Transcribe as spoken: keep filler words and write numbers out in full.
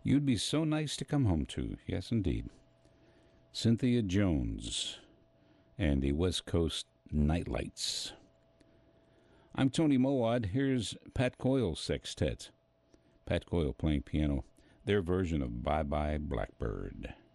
You'd be so nice to come home to. Yes, indeed. Cynthia Jones and the West Coast Nightlights. I'm Tony Mowad. Here's Pat Coyle Sextet. Pat Coyle playing piano. Their version of Bye Bye Blackbird.